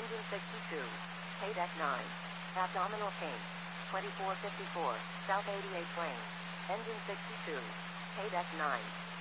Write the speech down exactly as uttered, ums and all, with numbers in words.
Engine sixty-two. K deck nine. Abdominal chain. twenty-four fifty-four. South eighty-eighth lane. Engine sixty-two. K deck nine.